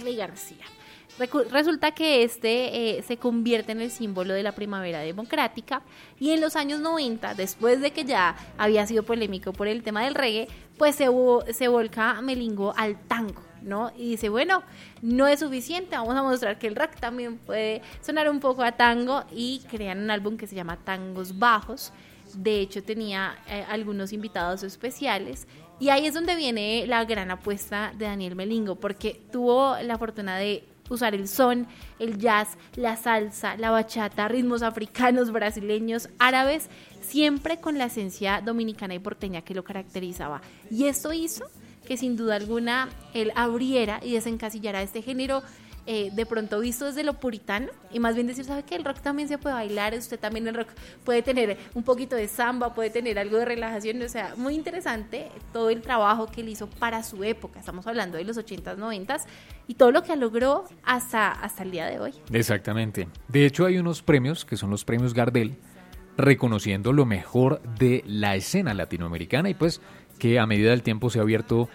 Charly García. Resulta que se convierte en el símbolo de la primavera democrática y en los años 90, después de que ya había sido polémico por el tema del reggae, pues se volca Melingo al tango, ¿no? Y dice, bueno, no es suficiente, vamos a mostrar que el rock también puede sonar un poco a tango, y crean un álbum que se llama Tangos Bajos. De hecho tenía algunos invitados especiales, y ahí es donde viene la gran apuesta de Daniel Melingo, porque tuvo la fortuna de usar el son, el jazz, la salsa, la bachata, ritmos africanos, brasileños, árabes, siempre con la esencia dominicana y porteña que lo caracterizaba. Y esto hizo que sin duda alguna él abriera y desencasillara este género, de pronto visto desde lo puritano, y más bien decir, ¿sabe qué? El rock también se puede bailar, usted también el rock puede tener un poquito de samba, puede tener algo de relajación, o sea, muy interesante todo el trabajo que él hizo para su época. Estamos hablando de los 80s, 90s, y todo lo que logró hasta el día de hoy. Exactamente. De hecho, hay unos premios que son los premios Gardel, reconociendo lo mejor de la escena latinoamericana, y pues que a medida del tiempo se ha abierto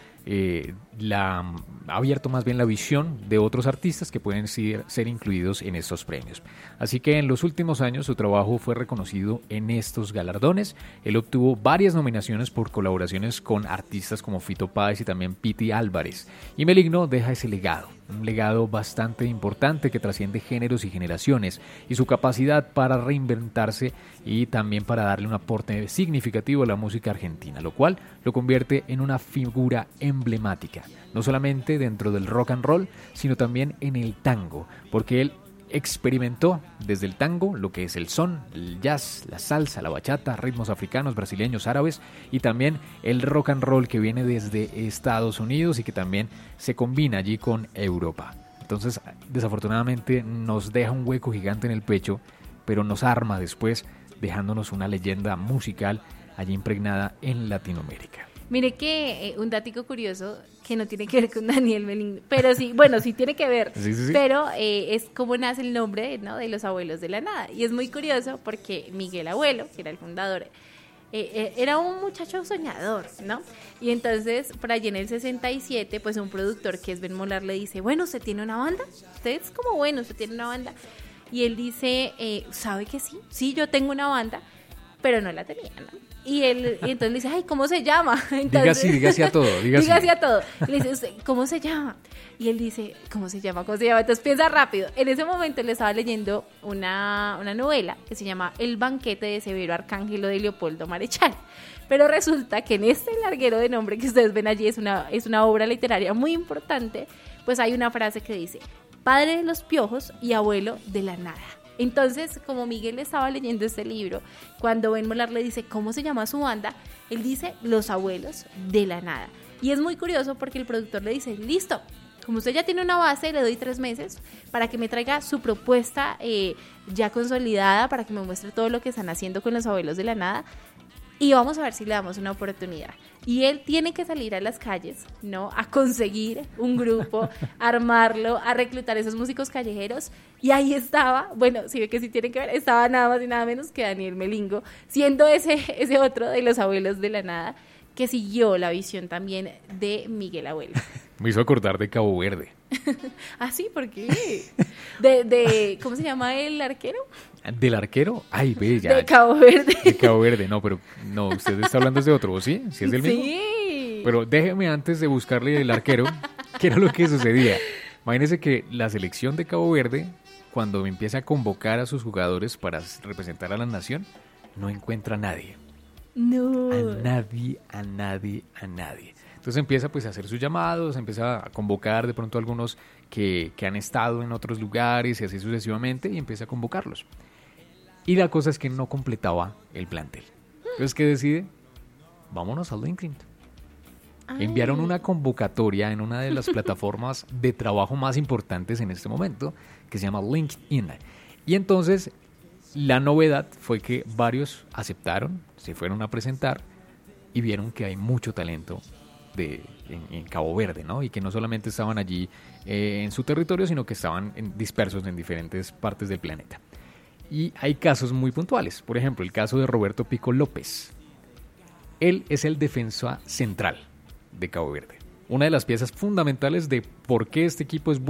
más bien la visión de otros artistas que pueden ser incluidos en estos premios. Así que en los últimos años su trabajo fue reconocido en estos galardones. Él obtuvo varias nominaciones por colaboraciones con artistas como Fito Páez y también Pity Álvarez. Y Melingo deja ese legado, un legado bastante importante que trasciende géneros y generaciones, y su capacidad para reinventarse y también para darle un aporte significativo a la música argentina, lo cual lo convierte en una figura emblemática, no solamente dentro del rock and roll, sino también en el tango, porque él experimentó desde el tango lo que es el son, el jazz, la salsa, la bachata, ritmos africanos, brasileños, árabes, y también el rock and roll que viene desde Estados Unidos y que también se combina allí con Europa. Entonces, desafortunadamente nos deja un hueco gigante en el pecho, pero nos arma después, dejándonos una leyenda musical allí impregnada en Latinoamérica. Mire que un datico curioso que no tiene que ver con Daniel Melingo, pero sí, bueno, sí tiene que ver, sí. Pero es como nace el nombre, ¿no?, de los Abuelos de la Nada. Y es muy curioso porque Miguel Abuelo, que era el fundador, era un muchacho soñador, ¿no? Y entonces, por allí en el 67, pues un productor que es Ben Molar le dice, bueno, ¿usted tiene una banda? Usted es como, bueno, ¿usted tiene una banda? Y él dice, ¿sabe que sí? Sí, yo tengo una banda, pero no la tenía, ¿no? Y entonces le dice, ay, ¿cómo se llama? Entonces, diga sí a todo. Diga sí a todo. Y le dice, ¿usted cómo se llama? Y él dice, ¿cómo se llama? Entonces piensa rápido. En ese momento le estaba leyendo una novela que se llama El banquete de Severo Arcángelo de Leopoldo Marechal. Pero resulta que en este larguero de nombre que ustedes ven allí, es una obra literaria muy importante, pues hay una frase que dice, padre de los piojos y abuelo de la nada. Entonces, como Miguel estaba leyendo este libro, cuando Ben Molar le dice cómo se llama su banda, él dice Los Abuelos de la Nada. Y es muy curioso porque el productor le dice, listo, como usted ya tiene una base, le doy 3 meses para que me traiga su propuesta ya consolidada, para que me muestre todo lo que están haciendo con Los Abuelos de la Nada, y vamos a ver si le damos una oportunidad. Y él tiene que salir a las calles, ¿no?, a conseguir un grupo, a armarlo, a reclutar esos músicos callejeros. Y ahí estaba, bueno, si ve que sí tienen que ver, estaba nada más y nada menos que Daniel Melingo, siendo ese otro de Los Abuelos de la Nada, que siguió la visión también de Miguel Abuelo. Me hizo acordar de Cabo Verde. ¿Ah, sí? ¿Por qué? ¿Cómo se llama el arquero? ¿Del arquero? Ay, ve, ya. De Cabo Verde. De Cabo Verde, no, pero no, usted está hablando de otro, ¿sí? ¿Sí es del mismo? Sí. Pero déjeme antes de buscarle el arquero, ¿qué era lo que sucedía? Imagínese que la selección de Cabo Verde, cuando empieza a convocar a sus jugadores para representar a la nación, no encuentra a nadie. No. A nadie. Entonces empieza pues a hacer sus llamados, empieza a convocar de pronto a algunos que han estado en otros lugares y así sucesivamente, y empieza a convocarlos. Y la cosa es que no completaba el plantel. Entonces, ¿qué decide? Vámonos a LinkedIn. Ay. Enviaron una convocatoria en una de las plataformas de trabajo más importantes en este momento, que se llama LinkedIn. Y entonces la novedad fue que varios aceptaron, se fueron a presentar y vieron que hay mucho talento en Cabo Verde, ¿no? Y que no solamente estaban allí en su territorio, sino que estaban dispersos en diferentes partes del planeta. Y hay casos muy puntuales. Por ejemplo, el caso de Roberto Pico López. Él es el defensa central de Cabo Verde. Una de las piezas fundamentales de por qué este equipo es bueno